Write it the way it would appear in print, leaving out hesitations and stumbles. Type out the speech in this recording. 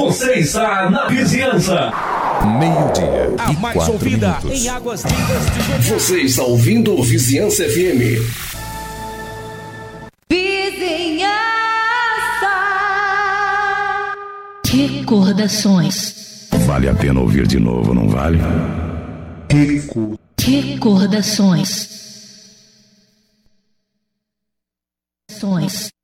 Você está na vizinhança. Meio-dia A e mais 4 ouvida minutos. em Águas Lindas de Goiás. Você está ouvindo Vizinhança FM. Vizinhança. Recordações. Vale a pena ouvir de novo, não vale? Recordações.